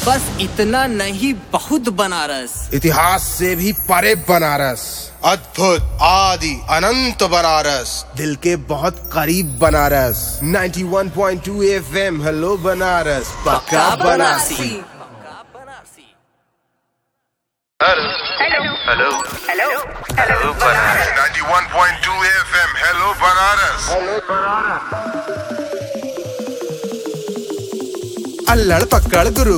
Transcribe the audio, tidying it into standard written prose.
बस इतना नहीं, बहुत बनारस। इतिहास से भी परे बनारस, अद्भुत आदि अनंत बनारस, दिल के बहुत करीब बनारस। 91.2 FM हेलो बनारस, पक्का Banarasi. Hello hello hello hello Banaras. 91.2 FM hello Banaras. अल्लड़ पकड़ गुरु